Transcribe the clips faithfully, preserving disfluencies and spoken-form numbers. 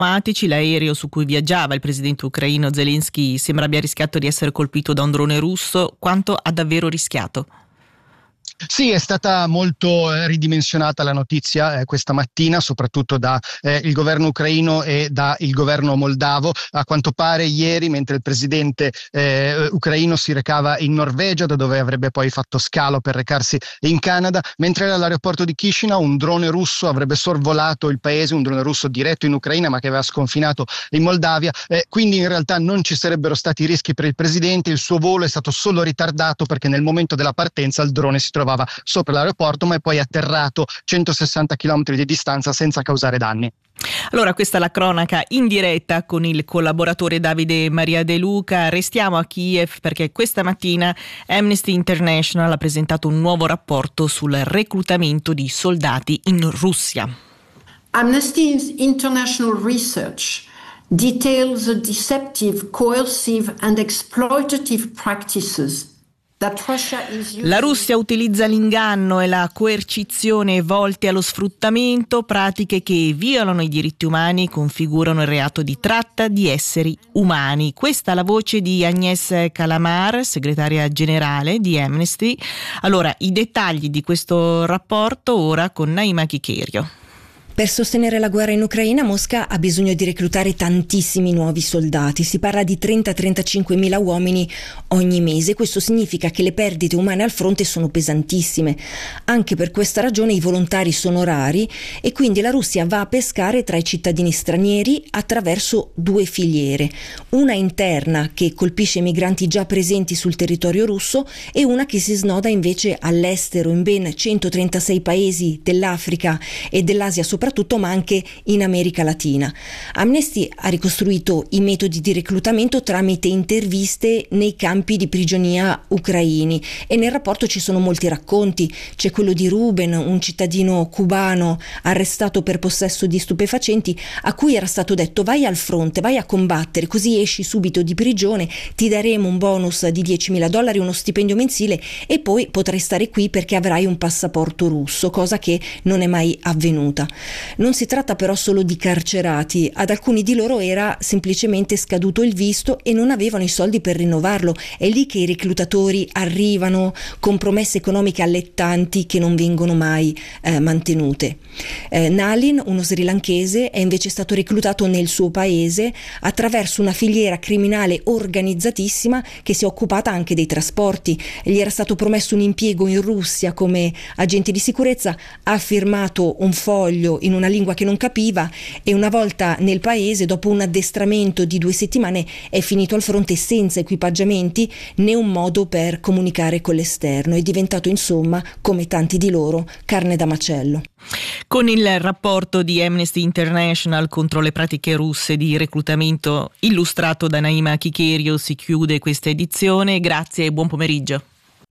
diplomatici. L'aereo su cui viaggiava il presidente ucraino Zelensky sembra abbia rischiato di essere colpito da un drone russo. Quanto ha davvero rischiato? Sì, è stata molto eh, ridimensionata la notizia eh, questa mattina, soprattutto da eh, il governo ucraino e da il governo moldavo. A quanto pare ieri, mentre il presidente eh, ucraino si recava in Norvegia, da dove avrebbe poi fatto scalo per recarsi in Canada, mentre era all'aeroporto di Chisinau, un drone russo avrebbe sorvolato il paese, un drone russo diretto in Ucraina ma che aveva sconfinato in Moldavia. Eh, quindi in realtà non ci sarebbero stati rischi per il presidente, il suo volo è stato solo ritardato perché nel momento della partenza il drone si trovava sopra l'aeroporto, ma è poi atterrato centosessanta chilometri di distanza senza causare danni. Allora, questa è la cronaca in diretta con il collaboratore Davide Maria De Luca. Restiamo a Kiev perché questa mattina Amnesty International ha presentato un nuovo rapporto sul reclutamento di soldati in Russia. Amnesty International Research details the deceptive, coercive and exploitative practices. La Russia utilizza l'inganno e la coercizione volte allo sfruttamento, pratiche che violano i diritti umani e configurano il reato di tratta di esseri umani. Questa è la voce di Agnès Calamar, segretaria generale di Amnesty. Allora, i dettagli di questo rapporto ora con Naima Chiccherio. Per sostenere la guerra in Ucraina, Mosca ha bisogno di reclutare tantissimi nuovi soldati. Si parla di trenta trentacinque mila uomini ogni mese. Questo significa che le perdite umane al fronte sono pesantissime. Anche per questa ragione i volontari sono rari e quindi la Russia va a pescare tra i cittadini stranieri attraverso due filiere. Una interna che colpisce i migranti già presenti sul territorio russo e una che si snoda invece all'estero in ben centotrentasei paesi dell'Africa e dell'Asia soprattutto, ma anche in America Latina. Amnesty ha ricostruito i metodi di reclutamento tramite interviste nei campi di prigionia ucraini e nel rapporto ci sono molti racconti. C'è quello di Ruben, un cittadino cubano arrestato per possesso di stupefacenti, a cui era stato detto: vai al fronte, vai a combattere, così esci subito di prigione, ti daremo un bonus di diecimila dollari, uno stipendio mensile e poi potrai stare qui perché avrai un passaporto russo, cosa che non è mai avvenuta. Non si tratta però solo di carcerati, ad alcuni di loro era semplicemente scaduto il visto e non avevano i soldi per rinnovarlo. È lì che i reclutatori arrivano con promesse economiche allettanti che non vengono mai eh, mantenute. Eh, Nalin, uno srilankese, è invece stato reclutato nel suo paese attraverso una filiera criminale organizzatissima che si è occupata anche dei trasporti. Gli era stato promesso un impiego in Russia come agente di sicurezza, ha firmato un foglio in una lingua che non capiva e una volta nel paese, dopo un addestramento di due settimane, è finito al fronte senza equipaggiamenti né un modo per comunicare con l'esterno. È diventato insomma, come tanti di loro, carne da macello. Con il rapporto di Amnesty International contro le pratiche russe di reclutamento illustrato da Naima Chiccherio si chiude questa edizione. Grazie e buon pomeriggio.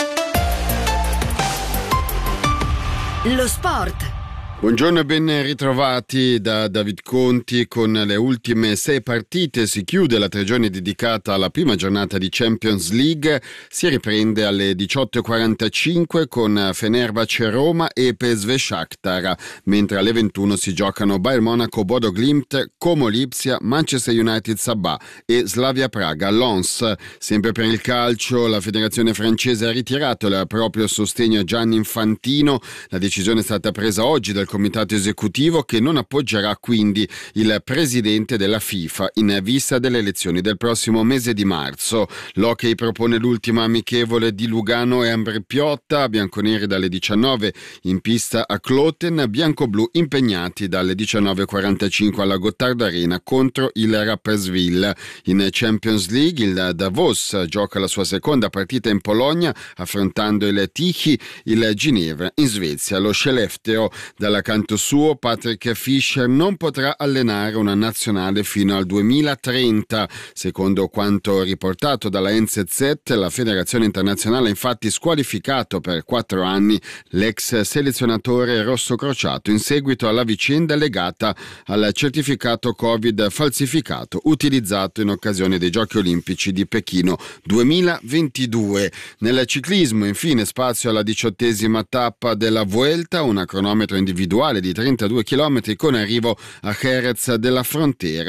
Lo sport. Buongiorno e ben ritrovati da David Conti. Con le ultime sei partite si chiude la tre giorni dedicata alla prima giornata di Champions League. Si riprende alle diciotto e quarantacinque con Fenerbahce Roma e P S V Shakhtar, mentre alle ventuno si giocano Bayern Monaco Bodo Glimt, Como Lipsia, Manchester United Sabah e Slavia Praga Lens. Sempre per il calcio, la federazione francese ha ritirato il proprio sostegno a Gianni Infantino. La decisione è stata presa oggi dal comitato esecutivo, che non appoggerà quindi il presidente della FIFA in vista delle elezioni del prossimo mese di marzo. L'Hockey propone l'ultima amichevole di Lugano e Ambri Piotta, bianconeri dalle diciannove in pista a Cloten, bianco-blu impegnati dalle diciannove e quarantacinque alla Gotthard Arena contro il Rapperswil. In Champions League il Davos gioca la sua seconda partita in Polonia affrontando il Tichy, il Ginevra in Svezia. Lo Skellefteå dalla canto suo, Patrick Fischer non potrà allenare una nazionale fino al duemilatrenta. Secondo quanto riportato dalla N Z Z, la Federazione Internazionale ha infatti squalificato per quattro anni l'ex selezionatore rossocrociato in seguito alla vicenda legata al certificato Covid falsificato utilizzato in occasione dei Giochi Olimpici di Pechino duemilaventidue. Nel ciclismo, infine, spazio alla diciottesima tappa della Vuelta, una cronometro individuale individuale di trentadue chilometri con arrivo a Jerez della Frontera.